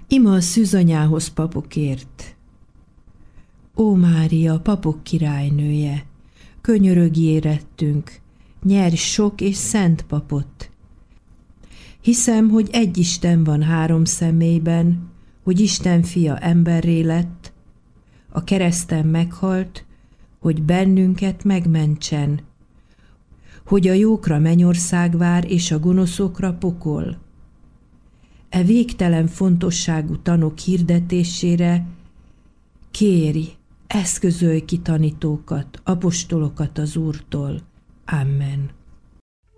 Ima a szűzanyához papokért. Ó Mária, papok királynője, könyörögj érettünk, nyerj sok és szent papot. Hiszem, hogy egy Isten van három személyben, hogy Isten fia emberré lett, a kereszten meghalt, hogy bennünket megmentsen, hogy a jókra mennyország vár és a gonoszokra pokol. E végtelen fontosságú tanok hirdetésére kérj, eszközölj ki tanítókat, apostolokat az Úrtól. Amen.